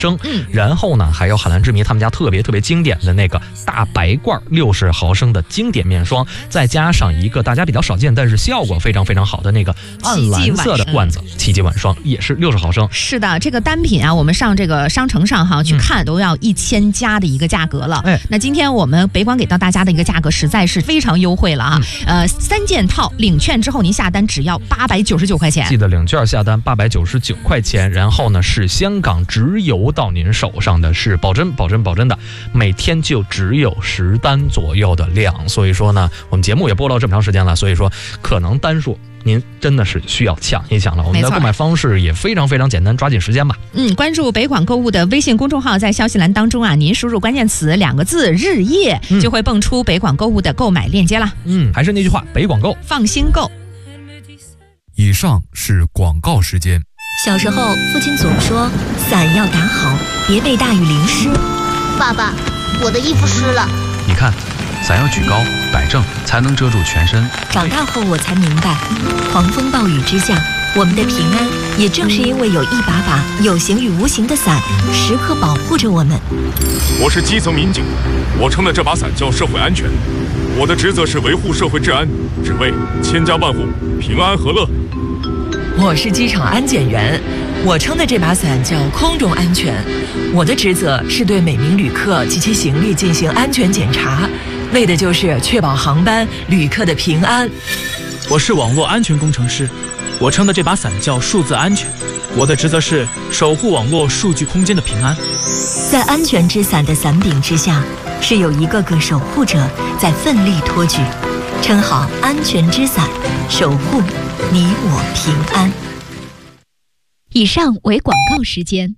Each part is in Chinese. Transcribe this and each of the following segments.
然后呢，还有海蓝之谜他们家特别经典的那个大白罐60毫升的经典面霜，再加上一个大家比较少见但是效果非常好的那个暗蓝色的罐子奇迹晚霜，也是60毫升。 是的，这个单品啊，我们上这个商城上去看都要1000加的一个价格了。那今天我们北广给到大家的一个价格实在是非常优惠了啊！3件套领券之后您下单只要899块钱， 记得领券下单899块钱，然后呢是香港直邮到您手上的，是保真的，每天就只有10单左右的量，所以说呢，我们节目也播了这么长时间了，所以说可能单数您真的是需要抢一抢了。我们的购买方式也非常简单，抓紧时间吧。 关注北广购物的微信公众号，在消息栏当中啊，您输入关键词2个字日夜，就会蹦出北广购物的购买链接了。 还是那句话，北广购， 放心购。 以上是广告时间。 小时候，父亲总说伞要打好，别被大雨淋湿。 爸爸，我的衣服湿了。 你看，伞要举高摆正，才能遮住全身。 长大后我才明白，狂风暴雨之下，我们的平安也正是因为有一把把有形与无形的伞，时刻保护着我们。 我是基层民警，我撑的这把伞叫社会安全，我的职责是维护社会治安，只为千家万户平安和乐。 我是机场安检员，我撑的这把伞叫空中安全，我的职责是对每名旅客及其行李进行安全检查，为的就是确保航班旅客的平安。 我是网络安全工程师，我撑的这把伞叫数字安全，我的职责是守护网络数据空间的平安。 在安全之伞的伞柄之下，是有一个个守护者在奋力托举，撑好安全之伞，守护你我平安。 以上为广告时间。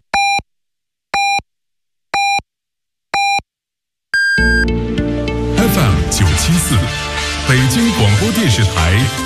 FM 974，北京广播电视台。